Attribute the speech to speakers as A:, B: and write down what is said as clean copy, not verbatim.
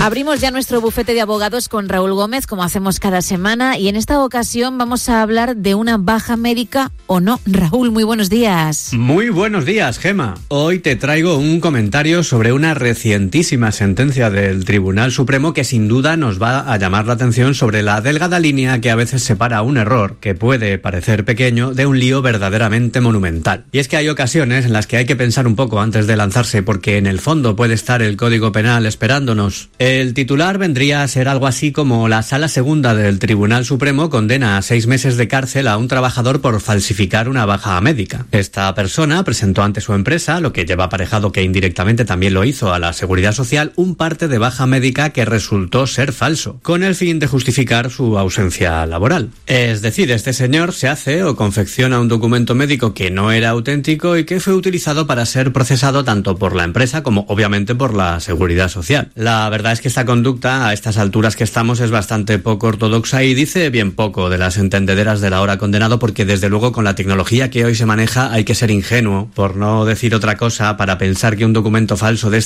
A: Abrimos ya nuestro bufete de abogados con Raúl Gómez, como hacemos cada semana, y en esta ocasión vamos a hablar de una baja médica o no. Raúl, muy buenos días.
B: Muy buenos días, Gema. Hoy te traigo un comentario sobre una recientísima sentencia del Tribunal Supremo que sin duda nos va a llamar la atención sobre la delgada línea que a veces separa un error, que puede parecer pequeño, de un lío verdaderamente monumental. Y es que hay ocasiones en las que hay que pensar un poco antes de lanzarse, porque en el fondo puede estar el Código Penal esperándonos. El titular vendría a ser algo así como: la Sala Segunda del Tribunal Supremo condena a 6 meses de cárcel a un trabajador por falsificar una baja médica. Esta persona presentó ante su empresa, lo que lleva aparejado que indirectamente también lo hizo a la Seguridad Social, un parte de baja médica que resultó ser falso, con el fin de justificar su ausencia laboral. Es decir, este señor se hace o confecciona un documento médico que no era auténtico y que fue utilizado para ser procesado tanto por la empresa como obviamente por la Seguridad Social. La verdad es que esta conducta, a estas alturas que estamos, es bastante poco ortodoxa y dice bien poco de las entendederas del ahora condenado, porque desde luego con la tecnología que hoy se maneja hay que ser ingenuo, por no decir otra cosa, para pensar que un documento falso de